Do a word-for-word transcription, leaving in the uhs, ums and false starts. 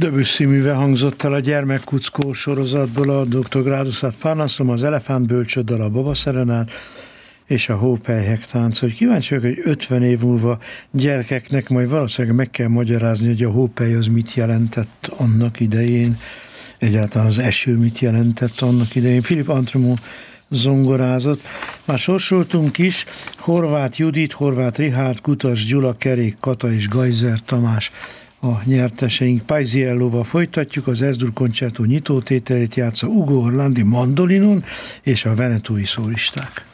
Debussy műve hangzott el a Gyermekkuckó sorozatból, a doktor Gráduszát Parnasszum, az Elefánt bölcsőddel, a Babaszerenát és a Hópelyhek tánc. Hogy kíváncsi vagyok, hogy ötven év múlva gyerekeknek majd valószínűleg meg kell magyarázni, hogy a hópely az mit jelentett annak idején, egyáltalán az eső mit jelentett annak idején. Philipp Antromó zongorázott. Már sorsoltunk is, Horváth Judit, Horváth Richárd, Kutas Gyula, Kerék Kata és Gajzer Tamás a nyerteseink. Paisielloval folytatjuk, az Es-dur koncertó nyitótételét játsza Ugo Orlandi mandolinon és a venetói szólisták.